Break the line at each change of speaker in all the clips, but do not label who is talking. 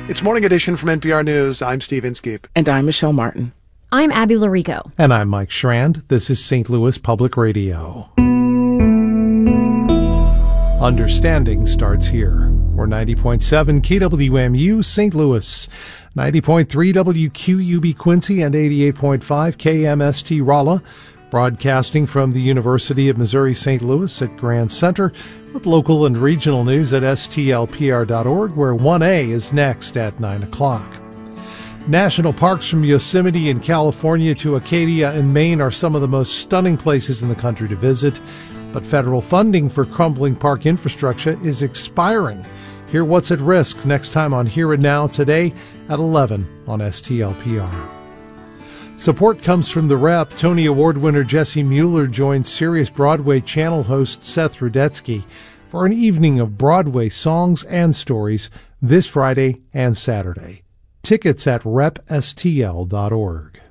It's Morning Edition from NPR News. I'm Steve Inskeep.
And I'm Michelle Martin.
I'm Abby Larico.
And I'm Mike Schrand. This is St. Louis Public Radio. Understanding starts here. We're 90.7 KWMU St. Louis, 90.3 WQUB Quincy, and 88.5 KMST Rolla. Broadcasting from the University of Missouri St. Louis at Grand Center, with local and regional news at stlpr.org, where 1A is next at 9 o'clock. National parks from Yosemite in California to Acadia in Maine are some of the most stunning places in the country to visit, but federal funding for crumbling park infrastructure is expiring. Hear what's at risk next time on Here and Now today at 11 on STLPR. Support comes from The Rep. Tony Award winner Jesse Mueller joins Sirius Broadway channel host Seth Rudetsky for an evening of Broadway songs and stories this Friday and Saturday. Tickets at repstl.org.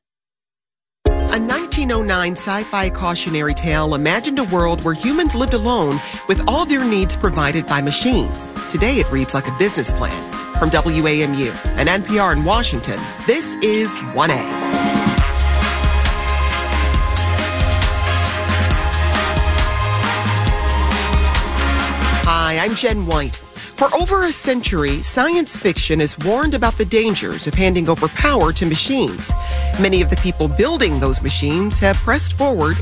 A 1909 sci-fi cautionary tale imagined a world where humans lived alone with all their needs provided by machines. Today it reads like a business plan. From WAMU and NPR in Washington, this is 1A. Hi, I'm Jen White. For over a century, science fiction has warned about the dangers of handing over power to machines. Many of the people building those machines have pressed forward